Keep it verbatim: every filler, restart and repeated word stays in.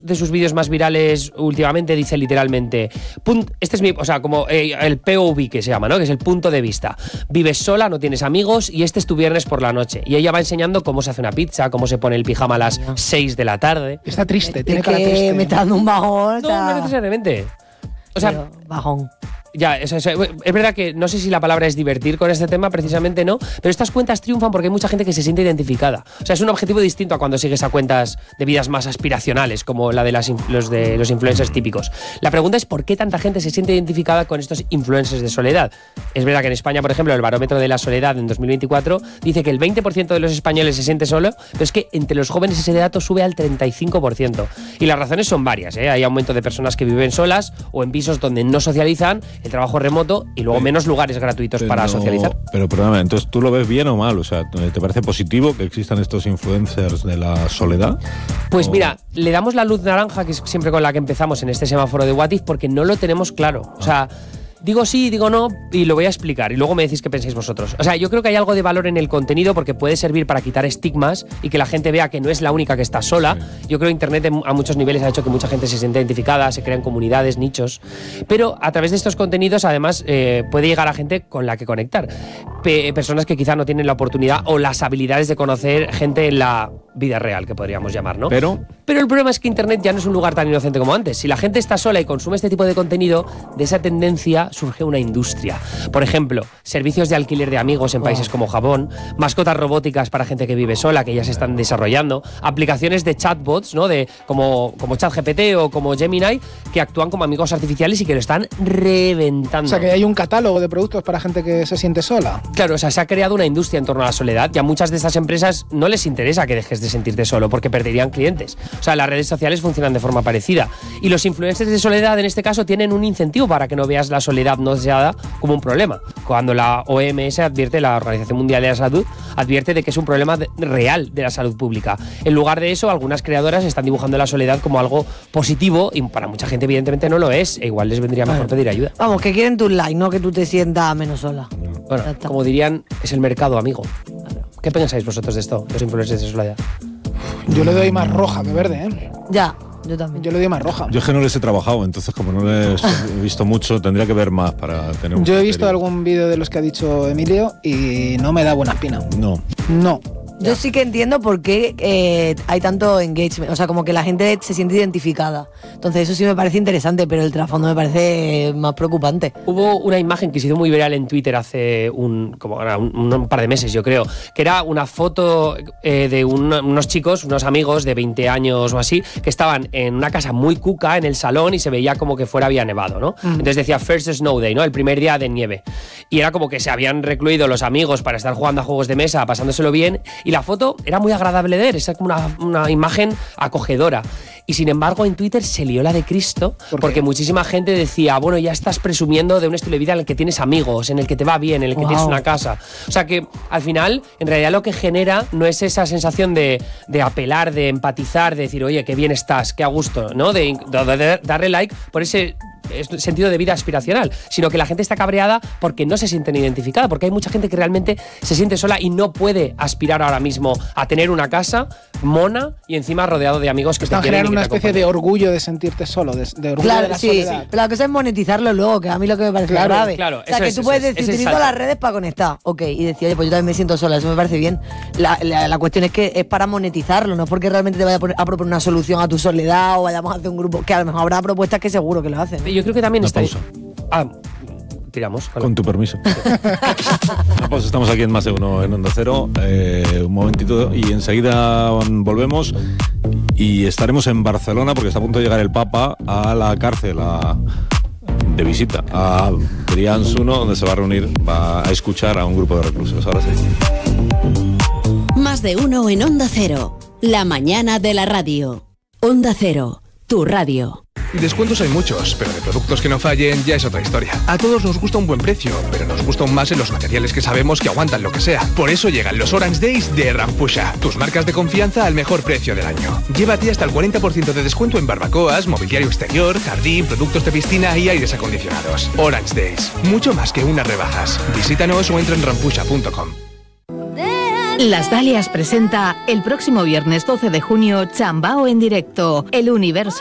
de sus vídeos más virales últimamente dice literalmente, punt, este es mi, o sea, como eh, el P O V que se llama, ¿no? Que es el punto de vista. Vives sola, no tienes amigos y este es tu viernes por la noche. Y ella va enseñando cómo se hace una pizza, cómo se pone el pijama a las seis de la tarde. Está triste, tiene Es cara que triste. me está dando un bajón. No, no necesariamente. O sea, Pero, bajón. Ya, es, es, es verdad que no sé si la palabra es divertir con este tema, precisamente no, pero estas cuentas triunfan porque hay mucha gente que se siente identificada. O sea, es un objetivo distinto a cuando sigues a cuentas de vidas más aspiracionales, como la de las, los de los influencers típicos. La pregunta es por qué tanta gente se siente identificada con estos influencers de soledad. Es verdad que en España, por ejemplo, el barómetro de la soledad en dos mil veinticuatro dice que el veinte por ciento de los españoles se siente solo, pero es que entre los jóvenes ese dato sube al treinta y cinco por ciento. Y las razones son varias, ¿eh? Hay aumento de personas que viven solas o en pisos donde no socializan, el trabajo remoto y luego menos lugares gratuitos pero, para socializar. Pero perdóname, entonces ¿tú lo ves bien o mal? O sea, ¿te parece positivo que existan estos influencers de la soledad? Pues o... mira, le damos la luz naranja, que es siempre con la que empezamos en este semáforo de What If, porque no lo tenemos claro. O sea, digo sí, digo no, y lo voy a explicar, y luego me decís qué pensáis vosotros. O sea, yo creo que hay algo de valor en el contenido porque puede servir para quitar estigmas y que la gente vea que no es la única que está sola. Sí. Yo creo que Internet a muchos niveles ha hecho que mucha gente se sienta identificada, se crean comunidades, nichos, pero a través de estos contenidos además eh, puede llegar a gente con la que conectar. Pe- personas que quizá no tienen la oportunidad o las habilidades de conocer gente en la vida real, que podríamos llamar, ¿no? Pero... Pero el problema es que Internet ya no es un lugar tan inocente como antes. Si la gente está sola y consume este tipo de contenido, de esa tendencia surge una industria. Por ejemplo, servicios de alquiler de amigos en países como Japón, mascotas robóticas para gente que vive sola, que ya se están desarrollando, aplicaciones de chatbots, ¿no? De, como, como ChatGPT o como Gemini, que actúan como amigos artificiales y que lo están reventando. O sea, que hay un catálogo de productos para gente que se siente sola. Claro, o sea, se ha creado una industria en torno a la soledad y a muchas de estas empresas no les interesa que dejes de sentirte solo porque perderían clientes. O sea, las redes sociales funcionan de forma parecida. Y los influencers de soledad, en este caso, tienen un incentivo para que no veas la soledad no deseada como un problema. Cuando la O M S advierte, la Organización Mundial de la Salud, advierte de que es un problema de, real de la salud pública. En lugar de eso, algunas creadoras están dibujando la soledad como algo positivo y para mucha gente, evidentemente, no lo es. E igual les vendría mejor pedir ayuda. Vamos, que quieren tus likes, no que tú te sientas menos sola. Bueno, como dirían, es el mercado, amigo. ¿Qué pensáis vosotros de esto, los influencers de soledad? Yo le doy más roja que verde, ¿eh? Ya, yo también. Yo le doy más roja. Yo es que no les he trabajado, entonces como no les he visto mucho, tendría que ver más para tener un Yo he criterio. visto algún vídeo de los que ha dicho Emilio y no me da buena espina. No. No. Yo sí que entiendo por qué eh, hay tanto engagement, o sea, como que la gente se siente identificada. Entonces eso sí me parece interesante, pero el trasfondo me parece más preocupante. Hubo una imagen que se hizo muy viral en Twitter hace un, como un, un par de meses, yo creo, que era una foto eh, de un, unos chicos, unos amigos de veinte años o así, que estaban en una casa muy cuca en el salón y se veía como que fuera había nevado, ¿no? Mm. Entonces decía First Snow Day, ¿no? El primer día de nieve. Y era como que se habían recluido los amigos para estar jugando a juegos de mesa, pasándoselo bien, y la foto era muy agradable de ver, es como una, una imagen acogedora. Y sin embargo en Twitter se lió la de Cristo ¿Por porque muchísima gente decía, bueno, ya estás presumiendo de un estilo de vida en el que tienes amigos, en el que te va bien, en el que wow. tienes una casa. O sea que al final, en realidad lo que genera no es esa sensación de, de apelar, de empatizar, de decir, oye, qué bien estás, qué a gusto, ¿no? De, de, de darle like por ese sentido de vida aspiracional, sino que la gente está cabreada porque no se sienten identificada, porque hay mucha gente que realmente se siente sola y no puede aspirar ahora mismo a tener una casa mona y encima rodeado de amigos que están te quieren generando una especie de orgullo de sentirte solo, de, de orgullo claro, de la sí, soledad. Sí, pero la cosa es monetizarlo luego, que a mí lo que me parece claro, grave. Claro, o sea, que es, tú puedes es, decir, es utilizo las redes para conectar, ok, y decir, oye, pues yo también me siento sola, eso me parece bien. La, la, la cuestión es que es para monetizarlo, no es porque realmente te vaya a, poner, a proponer una solución a tu soledad o vayamos a hacer un grupo, que a lo mejor habrá propuestas que seguro que lo hacen. Yo creo que también Una está... pausa. Ah, tiramos. Vale. Con tu permiso. Pues estamos aquí en Más de Uno en Onda Cero, eh, un momentito y enseguida volvemos y estaremos en Barcelona porque está a punto de llegar el Papa a la cárcel a, de visita a Brians uno, donde se va a reunir, va a escuchar a un grupo de reclusos. Ahora sí. Más de Uno en Onda Cero, la mañana de la radio. Onda Cero, tu radio. Descuentos hay muchos, pero de productos que no fallen ya es otra historia. A todos nos gusta un buen precio, pero nos gusta aún más en los materiales que sabemos que aguantan lo que sea. Por eso llegan los Orange Days de Rampusha, tus marcas de confianza al mejor precio del año. Llévate hasta el cuarenta por ciento de descuento en barbacoas, mobiliario exterior, jardín, productos de piscina y aires acondicionados. Orange Days, mucho más que unas rebajas. Visítanos o entra en rampusha punto com. Las Dalias presenta el próximo viernes doce de junio Chambao en directo, el universo